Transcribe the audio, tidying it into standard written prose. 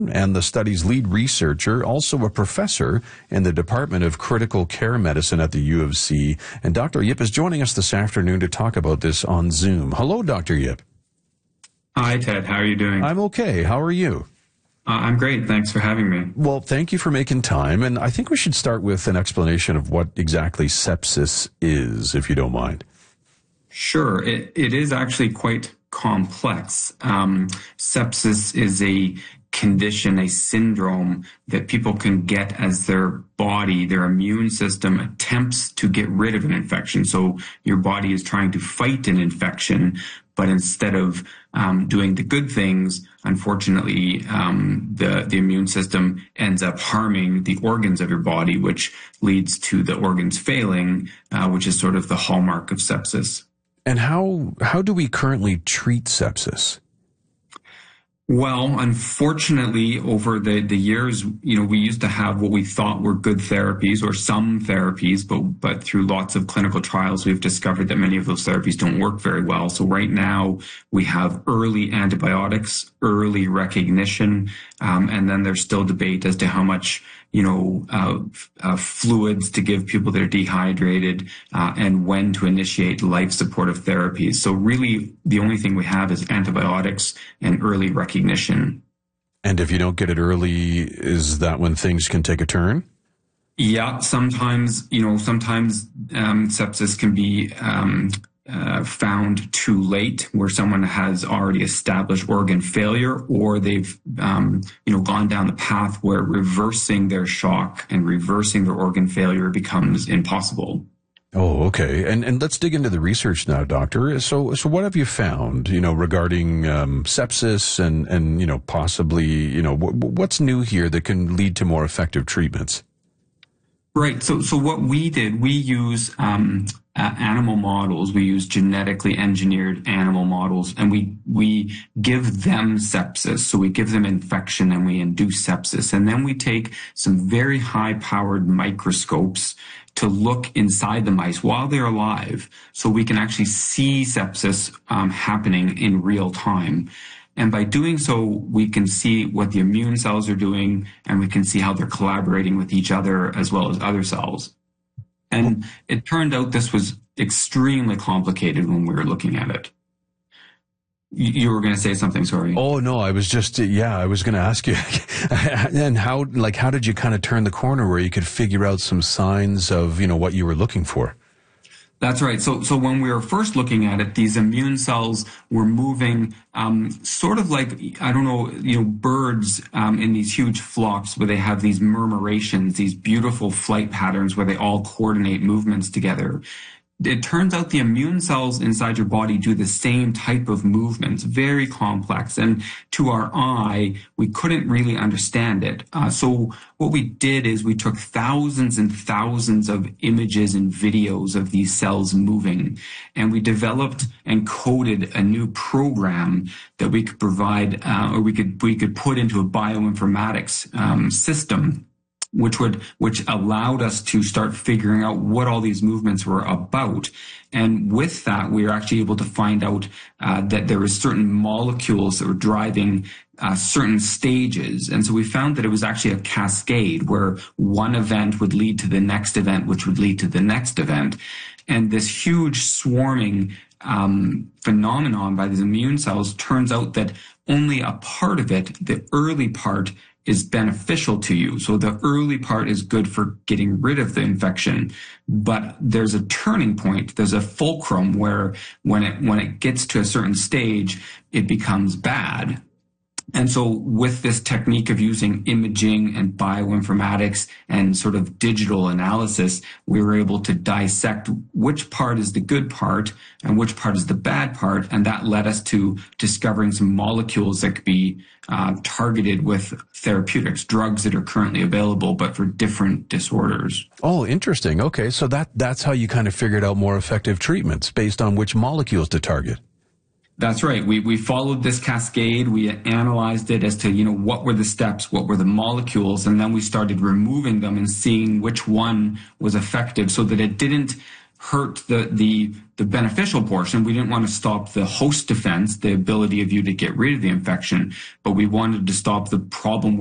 and the study's lead researcher, also a professor in the Department of Critical Care Medicine at the U of C. And Dr. Yip is joining us this afternoon to talk about this on Zoom. Hello, Dr. Yip. Hi, Ted. How are you doing? I'm okay. How are you? I'm great. Thanks for having me. Well, thank you for making time. And I think we should start with an explanation of what exactly sepsis is, if you don't mind. Sure. It is actually quite complex. Sepsis is a condition, a syndrome that people can get as their body, their immune system attempts to get rid of an infection. So your body is trying to fight an infection, but instead of doing the good things, unfortunately, the immune system ends up harming the organs of your body, which leads to the organs failing, which is sort of the hallmark of sepsis. And how do we currently treat sepsis? Well, unfortunately, over the years, we used to have what we thought were good therapies or some therapies, but through lots of clinical trials, we've discovered that many of those therapies don't work very well. So right now we have early antibiotics, early recognition, and then there's still debate as to how much fluids to give people that are dehydrated, and when to initiate life supportive therapies. So really, the only thing we have is antibiotics and early recognition. And if you don't get it early, is that when things can take a turn? Yeah, sometimes sepsis can be found too late, where someone has already established organ failure, or they've gone down the path where reversing their shock and reversing their organ failure becomes impossible. Oh, okay. And let's dig into the research now, doctor. So what have you found, regarding sepsis and possibly, what's new here that can lead to more effective treatments? Right. So what we did, we use animal models. We use genetically engineered animal models, and we give them sepsis. So we give them infection and we induce sepsis. And then we take some very high-powered microscopes to look inside the mice while they're alive, so we can actually see sepsis happening in real time. And by doing so, we can see what the immune cells are doing, and we can see how they're collaborating with each other as well as other cells. And it turned out this was extremely complicated when we were looking at it. You were going to say something, sorry. Oh, no, I was just, I was going to ask you. And how did you kind of turn the corner where you could figure out some signs of, what you were looking for? That's right. So when we were first looking at it, these immune cells were moving, sort of like, birds, in these huge flocks where they have these murmurations, these beautiful flight patterns where they all coordinate movements together. It turns out the immune cells inside your body do the same type of movements, very complex. And to our eye, we couldn't really understand it. So what we did is we took thousands and thousands of images and videos of these cells moving, and we developed and coded a new program that we could provide, or we could put into a bioinformatics system, which allowed us to start figuring out what all these movements were about. And with that, we were actually able to find out that there were certain molecules that were driving certain stages. And so we found that it was actually a cascade where one event would lead to the next event, which would lead to the next event. And this huge swarming phenomenon by these immune cells, turns out that only a part of it, the early part, is beneficial to you. So the early part is good for getting rid of the infection, but there's a turning point, there's a fulcrum where when it gets to a certain stage, it becomes bad. And so with this technique of using imaging and bioinformatics and sort of digital analysis, we were able to dissect which part is the good part and which part is the bad part. And that led us to discovering some molecules that could be targeted with therapeutics, drugs that are currently available, but for different disorders. Oh, interesting. Okay. So that's how you kind of figured out more effective treatments based on which molecules to target. That's right. We followed this cascade. We analyzed it as to, what were the steps, what were the molecules, and then we started removing them and seeing which one was effective so that it didn't hurt the beneficial portion. We didn't want to stop the host defense, the ability of you to get rid of the infection, but we wanted to stop the problem